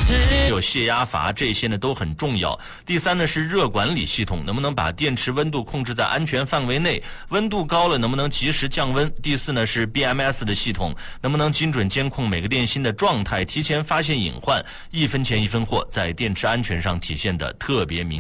有泄压阀，这些呢都很重要。第三呢是热管理系统，能不能把电池温度控制在安全范围内，温度高了能不能及时降温。第四呢是 BMS 的系统，能不能精准监控每个电芯的状态，提前发现隐患，一分钱一分货，在电池安全上体现的特别明